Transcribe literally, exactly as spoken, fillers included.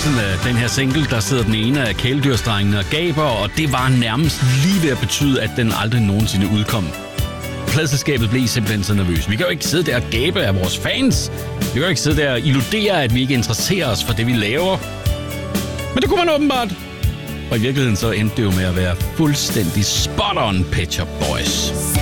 barsel af den her single, der sidder den ene af kæledyrsdrengene og gaber, og det var nærmest lige ved at betyde, at den aldrig nogensinde udkom. Pladselskabet blev simpelthen så nervøs. Vi kan jo ikke sidde der og gabe af vores fans. Vi kan jo ikke sidde der og illudere, at vi ikke interesserer os for det, vi laver. Men det kunne man åbenbart. Og i virkeligheden så endte det jo med at være fuldstændig spot on Pet Shop Boys.